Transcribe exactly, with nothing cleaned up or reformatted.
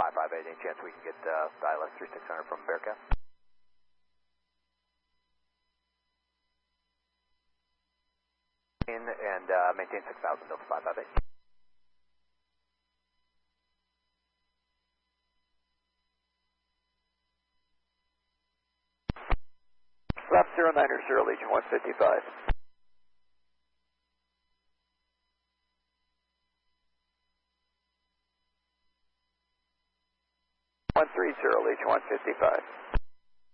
five five eight, any chance we can get uh, I L S thirty-six hundred from Bearcat? In and uh, maintain six thousand, Delta five five eight. Left zero niner zero, Legion one fifty-five. one three zero, Legion one fifty-five.